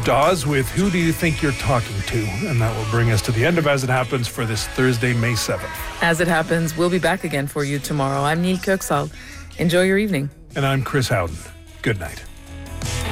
Dawes with Who Do You Think You're Talking To? And that will bring us to the end of As It Happens for this Thursday, May 7th. As It Happens, we'll be back again for you tomorrow. I'm Neil Kirksall. Enjoy your evening. And I'm Chris Howden. Good night.